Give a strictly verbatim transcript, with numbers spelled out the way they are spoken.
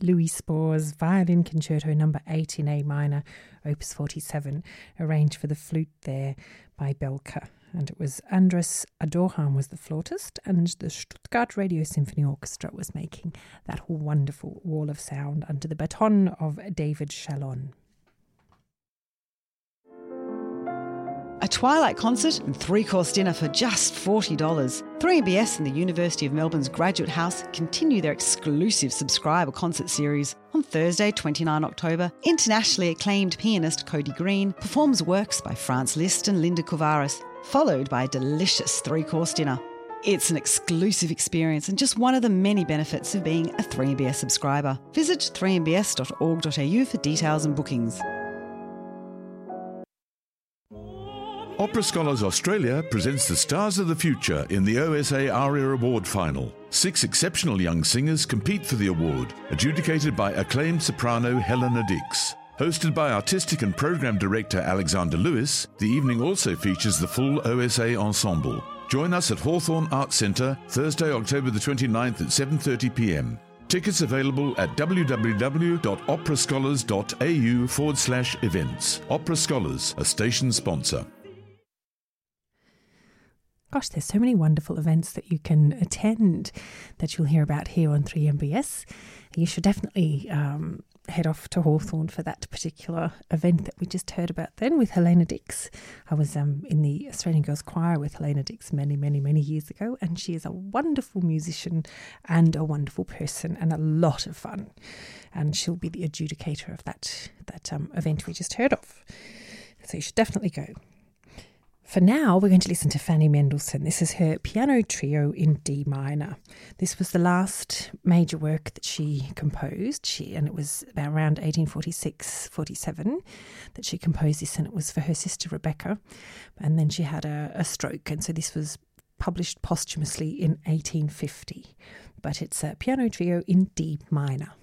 Louis Spohr's Violin Concerto number eight in A minor, opus forty-seven, arranged for the flute there by Belka. And it was Andres Adorhan was the flautist, and the Stuttgart Radio Symphony Orchestra was making that wonderful wall of sound under the baton of David Chalon. A twilight concert and three-course dinner for just forty dollars. three M B S and the University of Melbourne's Graduate House continue their exclusive subscriber concert series. On Thursday, the twenty-ninth of October, internationally acclaimed pianist Cody Green performs works by Franz Liszt and Linda Kovaris, followed by a delicious three-course dinner. It's an exclusive experience and just one of the many benefits of being a three M B S subscriber. Visit three m b s dot org dot a u for details and bookings. Opera Scholars Australia presents the Stars of the Future in the O S A ARIA Award Final. Six exceptional young singers compete for the award, adjudicated by acclaimed soprano Helena Dix. Hosted by Artistic and Program Director Alexander Lewis, the evening also features the full O S A ensemble. Join us at Hawthorne Arts Centre, Thursday, October the twenty-ninth at seven thirty p m. Tickets available at www.operascholars.au forward slash events. Opera Scholars, a station sponsor. Gosh, there's so many wonderful events that you can attend that you'll hear about here on three M B S. You should definitely um, head off to Hawthorne for that particular event that we just heard about then with Helena Dix. I was um, in the Australian Girls Choir with Helena Dix many, many, many years ago, and she is a wonderful musician and a wonderful person and a lot of fun. And she'll be the adjudicator of that, that um, event we just heard of. So you should definitely go. For now, we're going to listen to Fanny Mendelssohn. This is her piano trio in D minor. This was the last major work that she composed, she, and it was about around eighteen forty-six forty-seven that she composed this, and it was for her sister Rebecca. And then she had a, a stroke, and so this was published posthumously in eighteen fifty. But it's a piano trio in D minor.